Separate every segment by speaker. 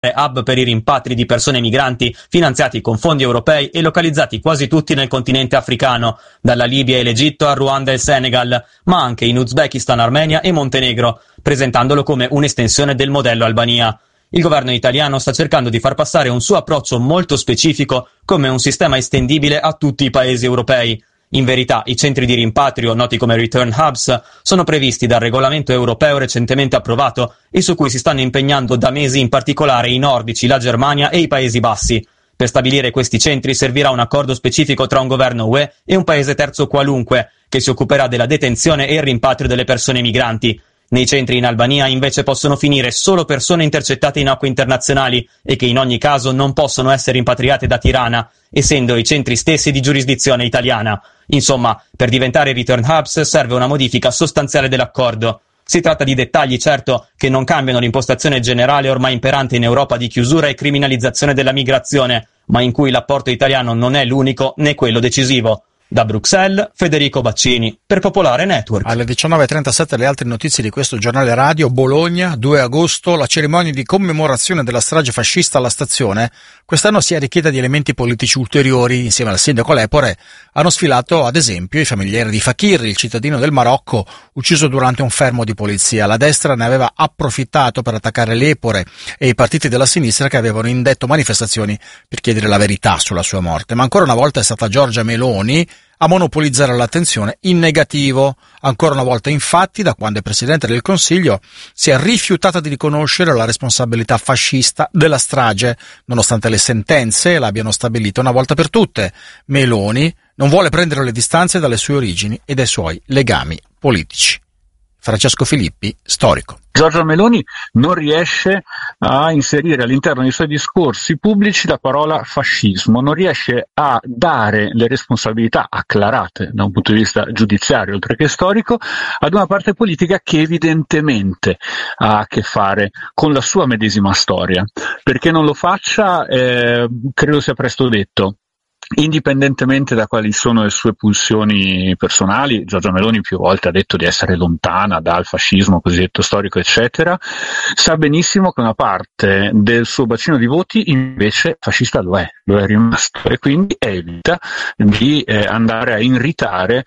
Speaker 1: hub per i rimpatri di persone migranti finanziati con fondi europei e localizzati quasi tutti nel continente africano, dalla Libia e l'Egitto a Ruanda e il Senegal, ma anche in Uzbekistan, Armenia e Montenegro, presentandolo come un'estensione del modello Albania. Il governo italiano sta cercando di far passare un suo approccio molto specifico come un sistema estendibile a tutti i paesi europei. In verità, i centri di rimpatrio, noti come Return Hubs, sono previsti dal regolamento europeo recentemente approvato e su cui si stanno impegnando da mesi in particolare i nordici, la Germania e i Paesi Bassi. Per stabilire questi centri servirà un accordo specifico tra un governo UE e un paese terzo qualunque, che si occuperà della detenzione e il rimpatrio delle persone migranti. Nei centri in Albania invece possono finire solo persone intercettate in acque internazionali e che in ogni caso non possono essere rimpatriate da Tirana, essendo i centri stessi di giurisdizione italiana. Insomma, per diventare Return Hubs serve una modifica sostanziale dell'accordo. Si tratta di dettagli, certo, che non cambiano l'impostazione generale ormai imperante in Europa di chiusura e criminalizzazione della migrazione, ma in cui l'apporto italiano non è l'unico né quello decisivo. Da Bruxelles, Federico Baccini, per Popolare Network.
Speaker 2: Alle 19.37 le altre notizie di questo giornale radio. Bologna, 2 agosto, la cerimonia di commemorazione della strage fascista alla stazione. Quest'anno si è arricchita di elementi politici ulteriori. Insieme al sindaco Lepore hanno sfilato, ad esempio, i familiari di Fakir, il cittadino del Marocco, ucciso durante un fermo di polizia. La destra ne aveva approfittato per attaccare Lepore e i partiti della sinistra che avevano indetto manifestazioni per chiedere la verità sulla sua morte. Ma ancora una volta è stata Giorgia Meloni a monopolizzare l'attenzione in negativo. Ancora una volta, infatti, da quando è Presidente del Consiglio, si è rifiutata di riconoscere la responsabilità fascista della strage, nonostante le sentenze l'abbiano stabilita una volta per tutte. Meloni non vuole prendere le distanze dalle sue origini e dai suoi legami politici. Francesco Filippi, storico.
Speaker 3: Giorgia Meloni non riesce a inserire all'interno dei suoi discorsi pubblici la parola fascismo, non riesce a dare le responsabilità acclarate da un punto di vista giudiziario oltre che storico ad una parte politica che evidentemente ha a che fare con la sua medesima storia. Perché non lo faccia, credo sia presto detto. Indipendentemente da quali sono le sue pulsioni personali, Giorgia Meloni più volte ha detto di essere lontana dal fascismo cosiddetto storico, eccetera, sa benissimo che una parte del suo bacino di voti invece fascista lo è rimasto, e quindi evita di andare a irritare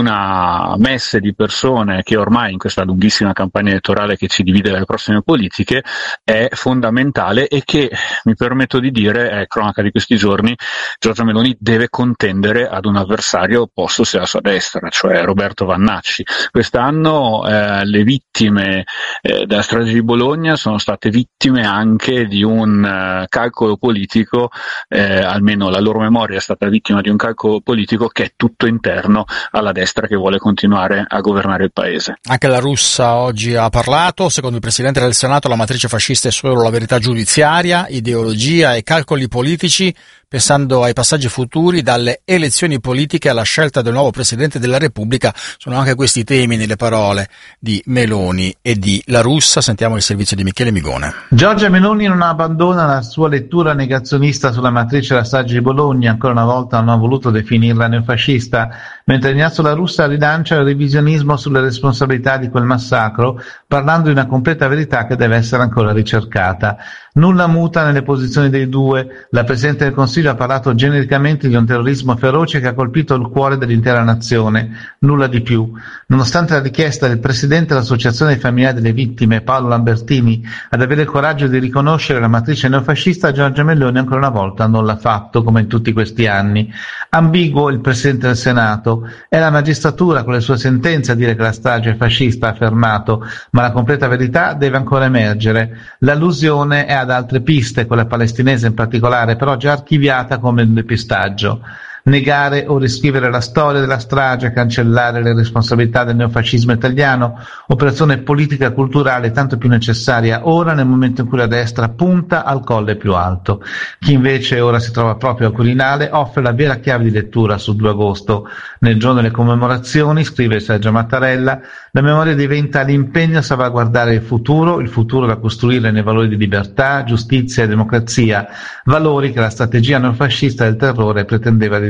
Speaker 3: una messe di persone che ormai in questa lunghissima campagna elettorale che ci divide dalle prossime politiche è fondamentale e che, mi permetto di dire, è cronaca di questi giorni, Giorgia Meloni deve contendere ad un avversario opposto sia alla sua destra, cioè Roberto Vannacci. Quest'anno le vittime della strage di Bologna sono state vittime anche di un calcolo politico, almeno la loro memoria è stata vittima di un calcolo politico che è tutto interno alla destra che vuole continuare a governare il paese.
Speaker 2: Anche la Russa oggi ha parlato. Secondo il Presidente del Senato la matrice fascista è solo la verità giudiziaria, ideologia e calcoli politici, pensando ai passaggi futuri dalle elezioni politiche alla scelta del nuovo Presidente della Repubblica. Sono anche questi temi nelle parole di Meloni e di La Russa. Sentiamo il servizio di Michele Migone.
Speaker 4: Giorgia Meloni non abbandona la sua lettura negazionista sulla matrice della strage di Bologna. Ancora una volta non ha voluto definirla neofascista, mentre Ignazio La Russa rilancia il revisionismo sulle responsabilità di quel massacro, parlando di una completa verità che deve essere ancora ricercata. Nulla muta nelle posizioni dei due. La Presidente del Consiglio ha parlato genericamente di un terrorismo feroce che ha colpito il cuore dell'intera nazione, nulla di più. Nonostante la richiesta del Presidente dell'Associazione dei familiari delle vittime, Paolo Lambertini, ad avere il coraggio di riconoscere la matrice neofascista, Giorgia Meloni ancora una volta non l'ha fatto, come in tutti questi anni. Ambiguo il Presidente del Senato. È la magistratura con le sue sentenze a dire che la strage è fascista, ha affermato, ma la completa verità deve ancora emergere. L'allusione è ad altre piste, quella palestinese in particolare, però già archiviata come un depistaggio. Negare o riscrivere la storia della strage, cancellare le responsabilità del neofascismo italiano, operazione politica e culturale tanto più necessaria ora nel momento in cui la destra punta al colle più alto. Chi invece ora si trova proprio al Quirinale offre la vera chiave di lettura sul 2 agosto. Nel giorno delle commemorazioni, scrive Sergio Mattarella, la memoria diventa l'impegno a salvaguardare il futuro da costruire nei valori di libertà, giustizia e democrazia, valori che la strategia neofascista del terrore pretendeva di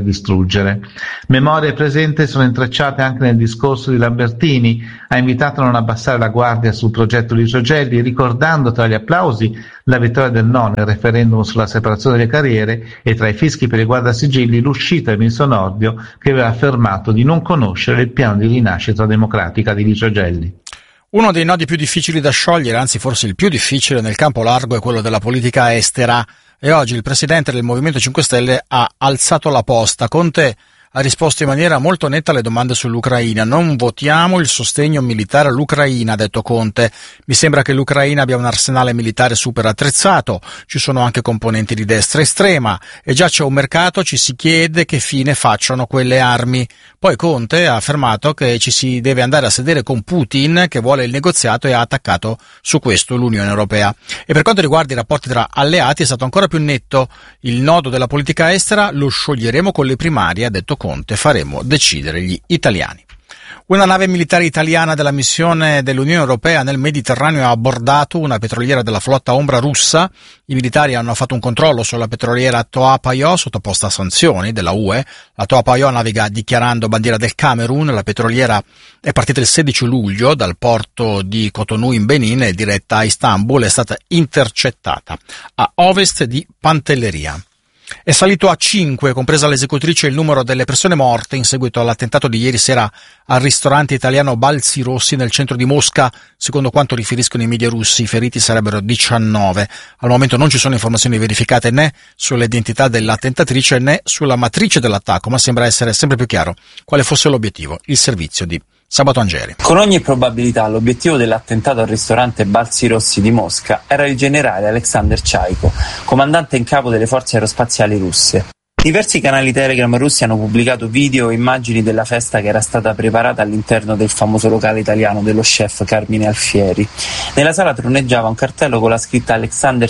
Speaker 4: distruggere. Memoria e presente sono intrecciate anche nel discorso di Lambertini. Ha invitato a non abbassare la guardia sul progetto Licio-Gelli, ricordando tra gli applausi la vittoria del no nel referendum sulla separazione delle carriere e tra i fischi per i guardasigilli l'uscita del ministro Nordio, che aveva affermato di non conoscere il piano di rinascita democratica di Licio-Gelli.
Speaker 2: Uno dei nodi più difficili da sciogliere, anzi forse il più difficile nel campo largo, è quello della politica estera. E oggi il presidente del Movimento 5 Stelle ha alzato la posta. Conte ha risposto in maniera molto netta alle domande sull'Ucraina. Non votiamo il sostegno militare all'Ucraina, ha detto Conte. Mi sembra che l'Ucraina abbia un arsenale militare super attrezzato, ci sono anche componenti di destra estrema e già c'è un mercato, ci si chiede che fine facciano quelle armi. Poi Conte ha affermato che ci si deve andare a sedere con Putin, che vuole il negoziato, e ha attaccato su questo l'Unione Europea. E per quanto riguarda i rapporti tra alleati è stato ancora più netto. Il nodo della politica estera lo scioglieremo con le primarie, ha detto Conte, faremo decidere gli italiani. Una nave militare italiana della missione dell'Unione Europea nel Mediterraneo ha abbordato una petroliera della flotta ombra russa. I militari hanno fatto un controllo sulla petroliera Toa-Payoh, sottoposta a sanzioni della UE. La Toa-Payoh naviga dichiarando bandiera del Camerun. La petroliera è partita il 16 luglio dal porto di Cotonou in Benin e diretta a Istanbul. È stata intercettata a ovest di Pantelleria. È salito a 5, compresa l'esecutrice, il numero delle persone morte in seguito all'attentato di ieri sera al ristorante italiano Balzi Rossi nel centro di Mosca. Secondo quanto riferiscono i media russi, i feriti sarebbero 19. Al momento non ci sono informazioni verificate né sull'identità dell'attentatrice né sulla matrice dell'attacco, ma sembra essere sempre più chiaro quale fosse l'obiettivo: il servizio di Sabato Angeri.
Speaker 5: Con ogni probabilità l'obiettivo dell'attentato al ristorante Balzi Rossi di Mosca era il generale Alexander Chaiko, comandante in capo delle forze aerospaziali russe. Diversi canali Telegram russi hanno pubblicato video e immagini della festa che era stata preparata all'interno del famoso locale italiano dello chef Carmine Alfieri. Nella sala troneggiava un cartello con la scritta Alexander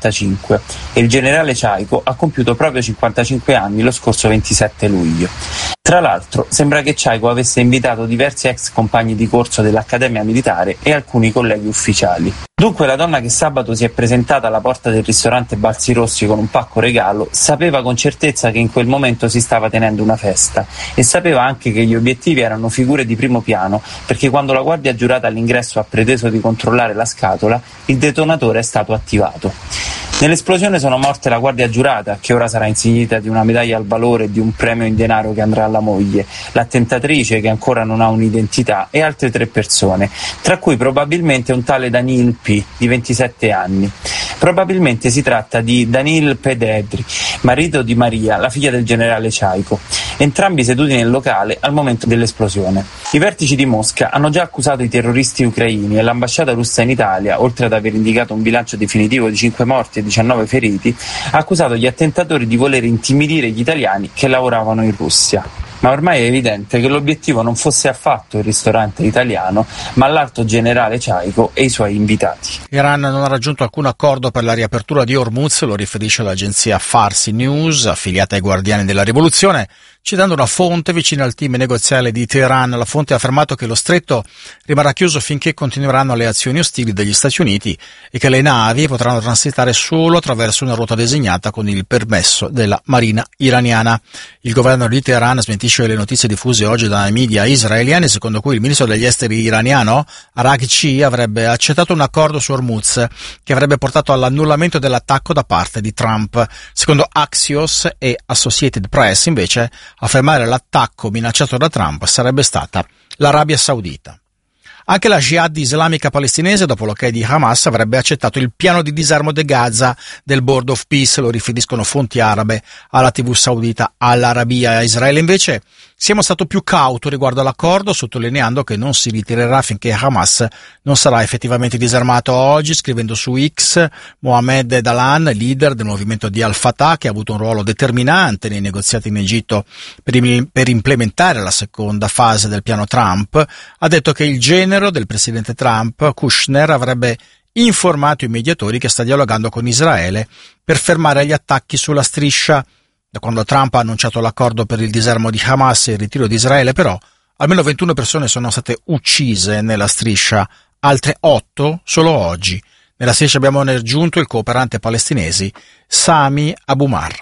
Speaker 5: 55 e il generale Chaiko ha compiuto proprio 55 anni lo scorso 27 luglio. Tra l'altro, sembra che Chaiko avesse invitato diversi ex compagni di corso dell'Accademia Militare e alcuni colleghi ufficiali. Dunque la donna che sabato si è presentata alla porta del ristorante Balzi Rossi con un pacco regalo sapeva con certezza che in quel momento si stava tenendo una festa e sapeva anche che gli obiettivi erano figure di primo piano, perché quando la guardia giurata all'ingresso ha preteso di controllare la scatola, il detonatore è stato attivato. Nell'esplosione sono morte la guardia giurata, che ora sarà insignita di una medaglia al valore e di un premio in denaro che andrà alla moglie, l'attentatrice, che ancora non ha un'identità, e altre 3 persone, tra cui probabilmente un tale Danil P, di 27 anni. Probabilmente si tratta di Danil Pededri, marito di Maria, la figlia del generale Chaiko, entrambi seduti nel locale al momento dell'esplosione. I vertici di Mosca hanno già accusato i terroristi ucraini e l'ambasciata russa in Italia, oltre ad aver indicato un bilancio definitivo di 5 morti e 19 feriti, ha accusato gli attentatori di voler intimidire gli italiani che lavoravano in Russia. Ma ormai è evidente che l'obiettivo non fosse affatto il ristorante italiano, ma l'alto generale Chaiko e i suoi invitati.
Speaker 2: Iran non ha raggiunto alcun accordo per la riapertura di Hormuz, lo riferisce l'agenzia Farsi News, affiliata ai Guardiani della Rivoluzione, citando una fonte vicina al team negoziale di Teheran. La fonte ha affermato che lo stretto rimarrà chiuso finché continueranno le azioni ostili degli Stati Uniti e che le navi potranno transitare solo attraverso una rotta designata con il permesso della marina iraniana. Il governo di Teheran smentisce le notizie diffuse oggi dai media israeliani, secondo cui il ministro degli esteri iraniano Araghchi avrebbe accettato un accordo su Hormuz che avrebbe portato all'annullamento dell'attacco da parte di Trump. Secondo Axios e Associated Press, invece, a fermare l'attacco minacciato da Trump sarebbe stata l'Arabia Saudita. Anche la Jihad islamica palestinese, dopo l'ok di Hamas, avrebbe accettato il piano di disarmo di Gaza del Board of Peace, lo riferiscono fonti arabe alla TV saudita Al Arabiya. Israele invece siamo stato più cauto riguardo all'accordo, sottolineando che non si ritirerà finché Hamas non sarà effettivamente disarmato. Oggi, scrivendo su X, Mohammed Dalan, leader del movimento di Al-Fatah, che ha avuto un ruolo determinante nei negoziati in Egitto per implementare la seconda fase del piano Trump, ha detto che il genero del presidente Trump, Kushner, avrebbe informato i mediatori che sta dialogando con Israele per fermare gli attacchi sulla striscia. Da quando Trump ha annunciato l'accordo per il disarmo di Hamas e il ritiro di Israele, però, almeno 21 persone sono state uccise nella striscia, altre 8 solo oggi. Nella striscia abbiamo raggiunto il cooperante palestinese Sami Abu Mar.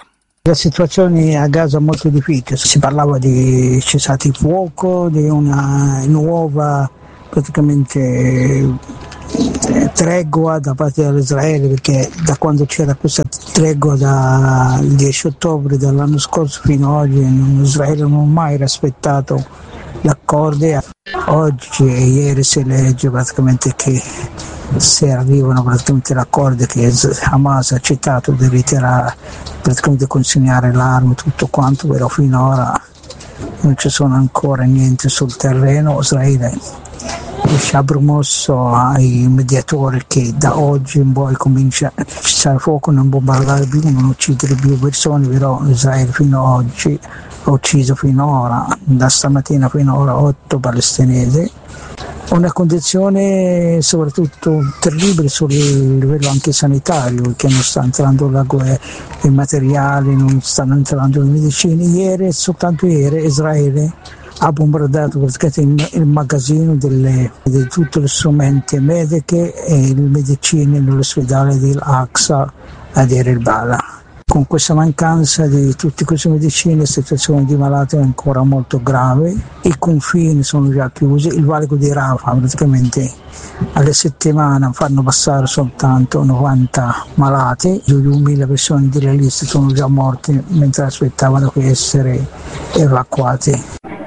Speaker 6: La situazione a Gaza è molto difficile, si parlava di cessate il fuoco, di una nuova praticamente tregua da parte dell'Israele, perché da quando c'era questa tregua dal 10 ottobre dell'anno scorso fino ad oggi Israele non ha mai rispettato l'accordo. Oggi e ieri si legge praticamente che se arrivano praticamente l'accordo che Hamas ha accettato di ritirare, praticamente consegnare l'arma, tutto quanto, però finora non ci sono ancora niente sul terreno. Israele ci ha promosso ai mediatori che da oggi in poi comincia a cessare fuoco, non bombardare più, non uccidere più persone, però Israele fino ad oggi ha ucciso finora, da stamattina fino ora 8 palestinesi. Una condizione soprattutto terribile sul livello anche sanitario, perché non sta entrando i materiali, non stanno entrando le medicine. Soltanto ieri Israele ha bombardato praticamente il magazzino di tutte le strumenti mediche e le medicine nell'ospedale dell'Aqsa a Deir el-Bala. Con questa mancanza di tutte queste medicine la situazione di malati è ancora molto grave, i confini sono già chiusi, il valico di Rafah praticamente alle settimane fanno passare soltanto 90 malati, più di 1.000 persone delle liste sono già morte mentre aspettavano di essere evacuati.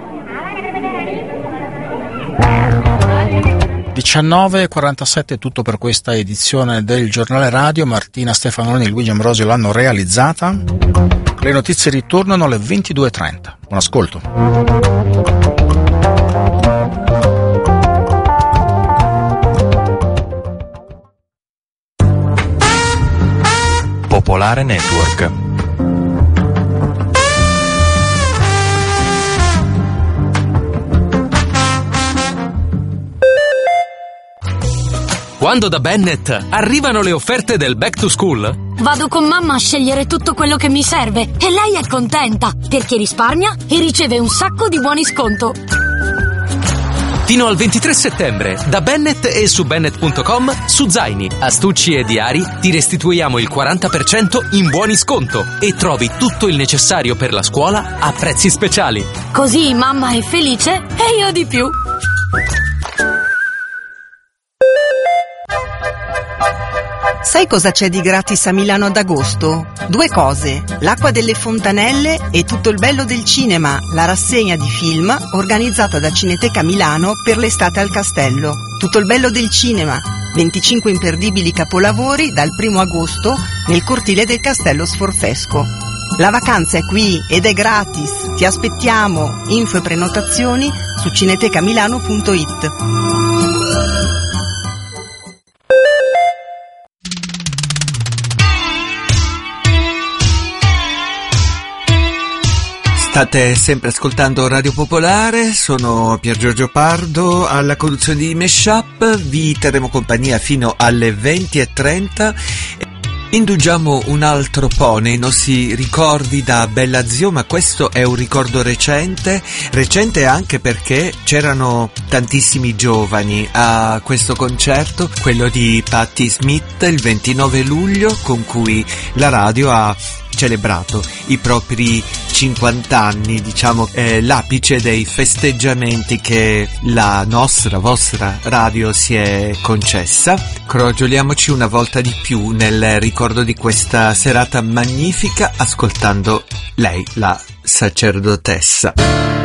Speaker 2: 19:47 tutto per questa edizione del Giornale Radio. Martina Stefanoni e Luigi Ambrosio l'hanno realizzata. Le notizie ritornano alle 22:30. Buon ascolto.
Speaker 7: Popolare Network.
Speaker 8: Quando da Bennett arrivano le offerte del Back to School,
Speaker 9: vado con mamma a scegliere tutto quello che mi serve e lei è contenta perché risparmia e riceve un sacco di buoni sconto.
Speaker 8: Fino al 23 settembre, da Bennett e su Bennett.com, su zaini, astucci e diari ti restituiamo il 40% in buoni sconto e trovi tutto il necessario per la scuola a prezzi speciali.
Speaker 9: Così mamma è felice e io di più.
Speaker 10: Sai cosa c'è di gratis a Milano ad agosto? 2 cose, l'acqua delle fontanelle e tutto il bello del cinema, la rassegna di film organizzata da Cineteca Milano per l'estate al Castello. Tutto il bello del cinema, 25 imperdibili capolavori dal 1 agosto nel cortile del Castello Sforzesco. La vacanza è qui ed è gratis, ti aspettiamo, info e prenotazioni su cinetecamilano.it.
Speaker 11: State sempre ascoltando Radio Popolare, sono Pier Giorgio Pardo alla conduzione di Meshup, vi terremo compagnia fino alle 20:30. Indugiamo un altro po' nei nostri ricordi da Bella Zio, ma questo è un ricordo recente anche perché c'erano tantissimi giovani a questo concerto, quello di Patti Smith il 29 luglio, con cui la radio ha celebrato i propri 50 anni, diciamo l'apice dei festeggiamenti che la vostra radio si è concessa. Crogioliamoci una volta di più nel ricordo di questa serata magnifica ascoltando lei, la sacerdotessa.